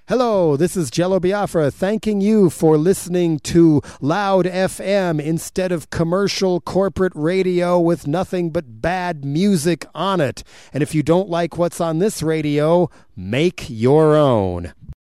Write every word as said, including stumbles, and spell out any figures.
Hello, this is Jello Biafra thanking you for listening to Loud F M instead of commercial corporate radio with nothing but bad music on it. And if you don't like what's on this radio, make your own.